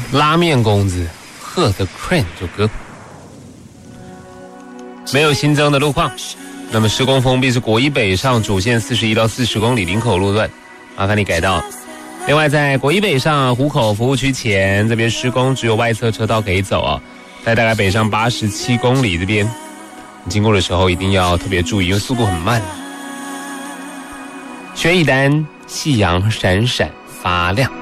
拉面公子赫德 Crane 这首歌。没有新增的路况，那么施工封闭是国一北上主线41到40公里林口路段，麻烦你改道。另外在国一北上湖口服务区前这边施工，只有外侧车道可以走啊。在大概北上87公里这边，你经过的时候一定要特别注意，因为速度很慢。薛一丹，夕阳闪闪发亮。